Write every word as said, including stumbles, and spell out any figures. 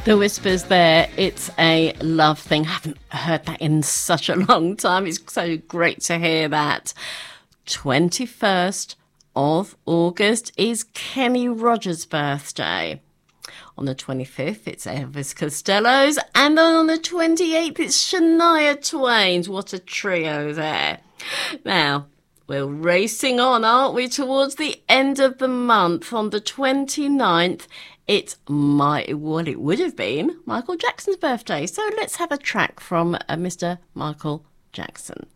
The Whispers there, It's a Love Thing. I haven't heard that in such a long time. It's so great to hear that. twenty-first of August is Kenny Rogers' birthday. On the twenty-fifth, it's Elvis Costello's. And then on the twenty-eighth, it's Shania Twain's. What a trio there. Now, we're racing on, aren't we, towards the end of the month. On the twenty-ninth, it's my, well, it would have been Michael Jackson's birthday. So let's have a track from uh, Mister Michael Jackson.